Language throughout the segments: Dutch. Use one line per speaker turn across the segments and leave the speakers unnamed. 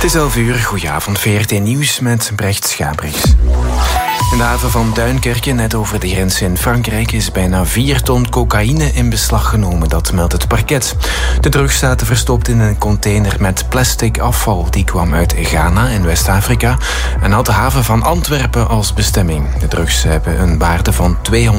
Het is 11:00, goedenavond, VRT Nieuws met Brecht Schabriks. In de haven van Duinkerke, net over de grens in Frankrijk, is bijna 4 ton cocaïne in beslag genomen. Dat meldt het parket. De drugs zaten verstopt in een container met plastic afval. Die kwam uit Ghana in West-Afrika en had de haven van Antwerpen als bestemming. De drugs hebben een waarde van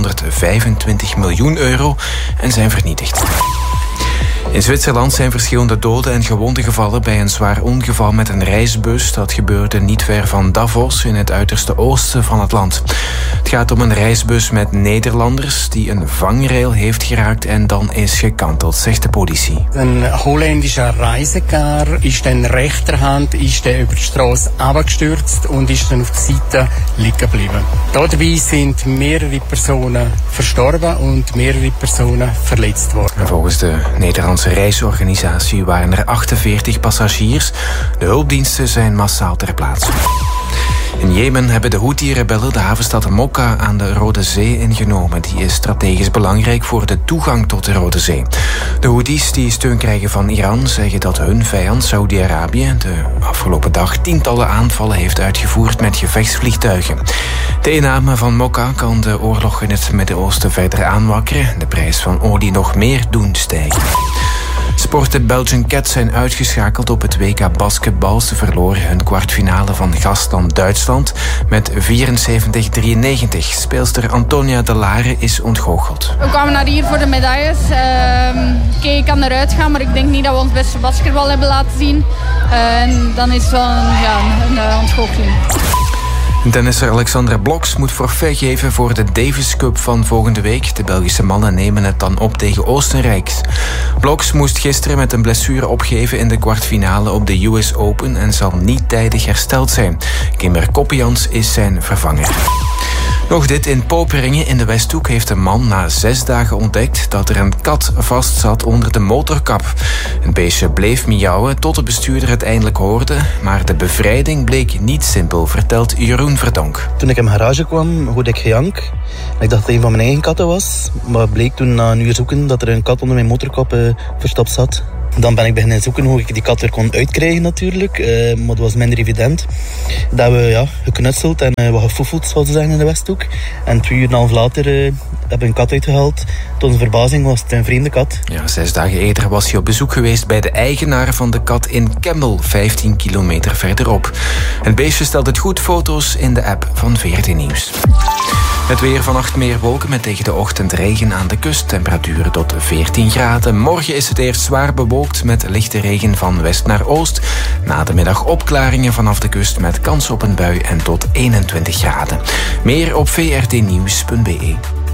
225 miljoen euro en zijn vernietigd. In Zwitserland zijn verschillende doden en gewonden gevallen bij een zwaar ongeval met een reisbus. Dat gebeurde niet ver van Davos in het uiterste oosten van het land. Het gaat om een reisbus met Nederlanders die een vangrail heeft geraakt en dan is gekanteld, zegt de politie.
Een Holländischer Reisekaar is dan rechterhand is der über die Straße abgestürzt und ist dann auf der Seite liegen geblieben. Dabei sind mehrere Personen verstorben und mehrere Personen verletzt worden.
Volgens de Nederlandse reisorganisatie waren er 48 passagiers. De hulpdiensten zijn massaal ter plaatse. In Jemen hebben de Houthi-rebellen de havenstad Mokka aan de Rode Zee ingenomen. Die is strategisch belangrijk voor de toegang tot de Rode Zee. De Houthis die steun krijgen van Iran zeggen dat hun vijand Saudi-Arabië de afgelopen dag tientallen aanvallen heeft uitgevoerd met gevechtsvliegtuigen. De inname van Mokka kan de oorlog in het Midden-Oosten verder aanwakkeren. De prijs van olie nog meer doen stijgen. De Belgian Cats zijn uitgeschakeld op het WK basketbal. Ze verloren hun kwartfinale van gastland Duitsland met 74-93. Speelster Antonia de Lare is ontgoocheld.
We kwamen naar hier voor de medailles. Ik kan eruit gaan, maar ik denk niet dat we ons beste basketbal hebben laten zien. En dan is het wel een ontgoocheling.
Tennisser Alexandra Bloks moet forfait geven voor de Davis Cup van volgende week. De Belgische mannen nemen het dan op tegen Oostenrijk. Bloks moest gisteren met een blessure opgeven in de kwartfinale op de US Open en zal niet tijdig hersteld zijn. Kimber Koppians is zijn vervanger. Nog dit, in Poperingen in de Westhoek heeft een man na 6 dagen ontdekt dat er een kat vast zat onder de motorkap. Het beestje bleef miauwen tot de bestuurder het eindelijk hoorde, maar de bevrijding bleek niet simpel, vertelt Jeroen Verdonk.
Toen ik in mijn garage kwam, hoorde ik gejank. Ik dacht dat het een van mijn eigen katten was, maar het bleek toen na een uur zoeken dat er een kat onder mijn motorkap verstopt zat. Dan ben ik beginnen zoeken hoe ik die kat er kon uitkrijgen natuurlijk. Maar het was minder evident. Dat we geknutseld en wat gefoefeld, zoals ze zeggen in de Westhoek. En 2,5 uur later hebben we een kat uitgehaald. Tot onze verbazing was het een vreemde kat.
Ja, 6 dagen eerder was hij op bezoek geweest bij de eigenaar van de kat in Kemmel, 15 kilometer verderop. Het beestje stelt het goed, foto's in de app van VRT Nieuws. Het weer, vannacht meer wolken met tegen de ochtend regen aan de kust. Temperaturen tot 14 graden. Morgen is het eerst zwaar bewolkt met lichte regen van west naar oost. Na de middag opklaringen vanaf de kust met kans op een bui en tot 21 graden. Meer op vrtnieuws.be.